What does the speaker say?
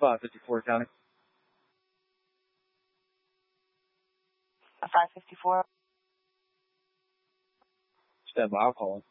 554 County. 554. Stand by, I'll call him.